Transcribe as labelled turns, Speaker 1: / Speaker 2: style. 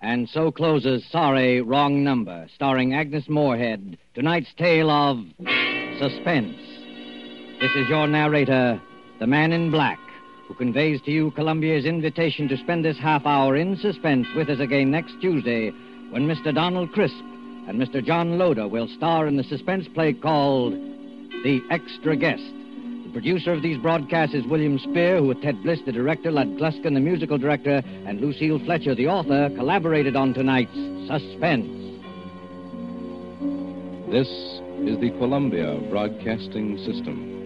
Speaker 1: And so closes Sorry, Wrong Number, starring Agnes Moorehead, tonight's tale of suspense. This is your narrator, the Man in Black, who conveys to you Columbia's invitation to spend this half hour in suspense with us again next Tuesday, when Mr. Donald Crisp and Mr. John Loder will star in the suspense play called The Extra Guest. The producer of these broadcasts is William Spear, who with Ted Bliss, the director, Lud Gluskin, the musical director, and Lucille Fletcher, the author, collaborated on tonight's Suspense.
Speaker 2: This is the Columbia Broadcasting System.